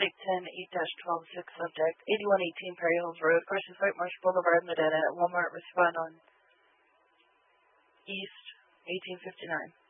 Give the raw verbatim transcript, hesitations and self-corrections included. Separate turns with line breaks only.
Flight ten eight twelve six subject, eighty-one eighteen Perry Hills Road, Carson White Marsh Boulevard, Medina, at Walmart, respond on East eighteen fifty-nine.